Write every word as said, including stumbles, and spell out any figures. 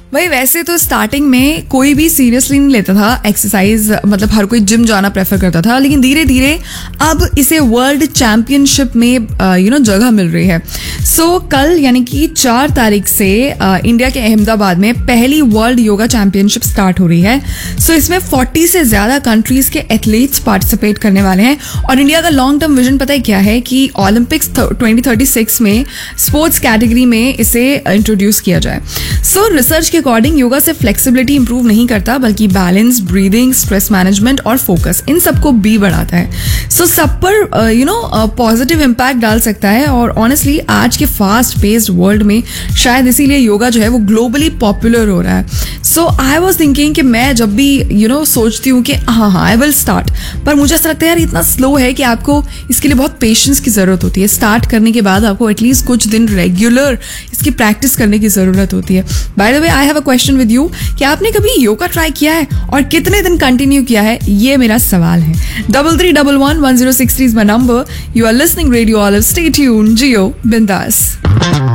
भाई वैसे तो स्टार्टिंग में कोई भी सीरियसली नहीं लेता था एक्सरसाइज, मतलब हर कोई जिम जाना प्रेफर करता था, लेकिन धीरे धीरे अब इसे वर्ल्ड चैंपियनशिप में यू नो जगह मिल रही है. सो so, कल यानी कि चार तारीख से uh, इंडिया के अहमदाबाद में पहली वर्ल्ड योगा चैंपियनशिप स्टार्ट हो रही है. सो so, इसमें चालीस से ज्यादा कंट्रीज के एथलीट्स पार्टिसिपेट करने वाले हैं और इंडिया का लॉन्ग टर्म विजन पता है क्या है कि ओलंपिक्स ट्वेंटी थर्टी सिक्स में स्पोर्ट्स कैटेगरी में इसे इंट्रोड्यूस किया जाए. सो so, रिसर्च के अकॉर्डिंग योगा से फ्लेक्सिबिलिटी इंप्रूव नहीं करता बल्कि बैलेंस, ब्रीदिंग, स्ट्रेस मैनेजमेंट और फोकस इन सबको भी बढ़ाता है. सो so, सब पर यू नो पॉजिटिव इम्पैक्ट डाल सकता है और ऑनेस्टली आज के फास्ट पेस्ड वर्ल्ड में शायद इसीलिए योगा जो है वो ग्लोबली पॉपुलर हो रहा है. सो आई वाज थिंकिंग कि मैं जब भी यू you नो know, सोचती हूँ कि हाँ हाँ आई विल स्टार्ट, पर मुझे ऐसा लगता है यार इतना स्लो है कि आपको इसके लिए बहुत पेशेंस की जरूरत होती है. स्टार्ट करने के बाद आपको एटलीस्ट कुछ दिन रेगुलर इसकी प्रैक्टिस करने की जरूरत होती है. By the way I have a question with you कि आपने कभी योगा ट्राई किया है और कितने दिन कंटिन्यू किया है, ये मेरा सवाल है. Double three double one one zero six three is my number. You are listening radio olive. Stay tuned, जियो बिंदास.